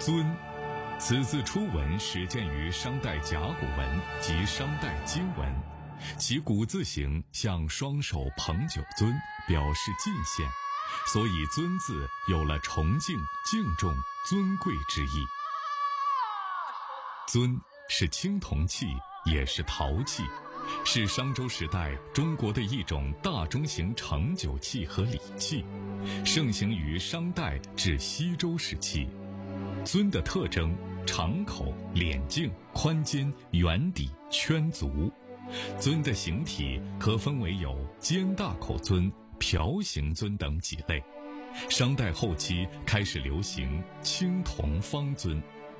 尊，此字初闻始见于商代甲骨文及商代金文，其古字形像双手捧酒尊，表示进献，所以尊字有了崇敬、敬重、尊贵之意。尊是青铜器，也是陶器，是商周时代中国的一种大中型盛酒器和礼器，盛行于商代至西周时期。尊的特征：长口、脸径、宽肩、圆底、圈足。尊的形体可分为有尖大口尊、瓢形尊等几类。商代后期开始流行青铜方尊。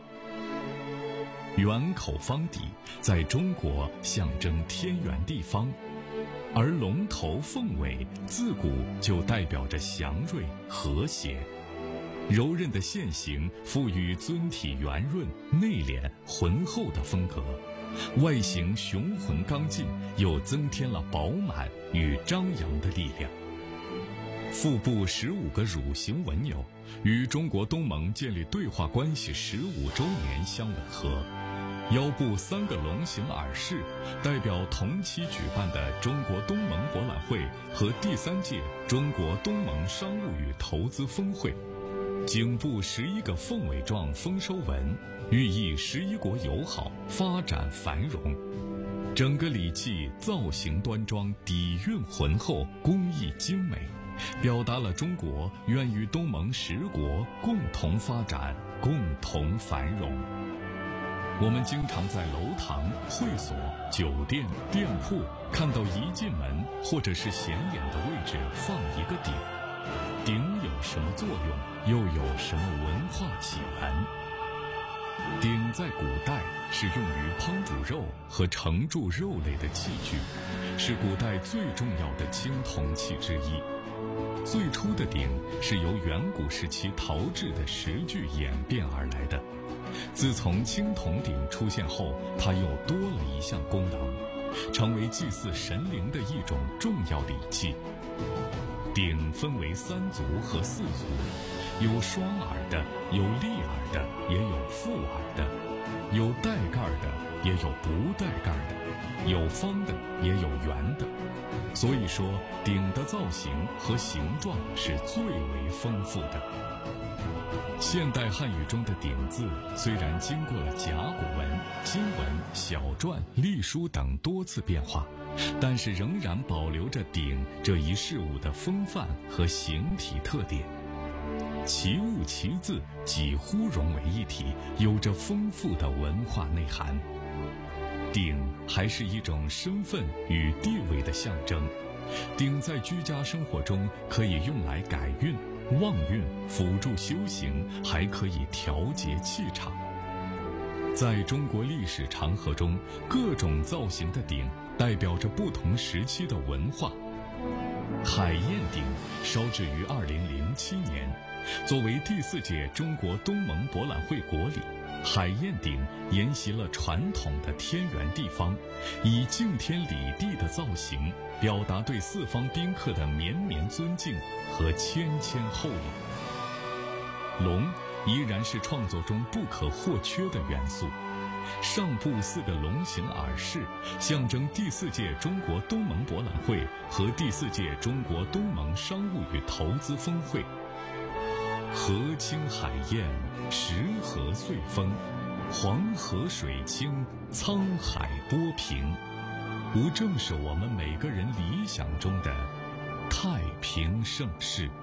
圆口方底在中国象征天圆地方，而龙头凤尾自古就代表着祥瑞和谐。柔韧的线形赋予尊体圆润、内敛、浑厚的风格，外形雄浑刚劲，又增添了饱满与张扬的力量。腹部15个乳形纹纽与中国东盟建立对话关系15周年相吻合。腰部3个龙形耳饰代表同期举办的中国东盟博览会和第3届中国东盟商务与投资峰会。颈部11个凤尾状丰收纹，寓意11国友好、发展繁荣。整个礼器造型端庄，底蕴浑厚，工艺精美，表达了中国愿与东盟10国共同发展、共同繁荣。我们经常在楼堂、会所、酒店、店铺看到一进门或者是显眼的位置放一个鼎。鼎有什么作用，又有什么文化起源？鼎在古代是用于烹煮肉和盛住肉类的器具，是古代最重要的青铜器之一。最初的鼎是由远古时期陶制的石具演变而来的。自从青铜鼎出现后，它又多了一项功能，成为祭祀神灵的一种重要礼器。鼎分为3足和4足，有双耳的，有立耳的，也有复耳的，有带盖的，也有不带盖的，有方的，也有圆的。所以说，鼎的造型和形状是最为丰富的。现代汉语中的鼎字虽然经过了甲骨文、金文、小篆、隶书等多次变化，但是仍然保留着鼎这一事物的风范和形体特点，其物其字几乎融为一体，有着丰富的文化内涵。鼎还是一种身份与地位的象征，鼎在居家生活中可以用来改运、旺运，辅助修行，还可以调节气场。在中国历史长河中，各种造型的鼎代表着不同时期的文化。海晏鼎烧制于2007年，作为第4届中国东盟博览会国礼，海晏鼎沿袭了传统的天圆地方，以敬天理地的造型，表达对四方宾客的绵绵尊敬和谦谦厚礼。龙依然是创作中不可或缺的元素。上部4个龙形耳饰象征第4届中国东盟博览会和第4届中国东盟商务与投资峰会。河清海晏，石河岁丰，黄河水清，沧海波平，不正是我们每个人理想中的太平盛世？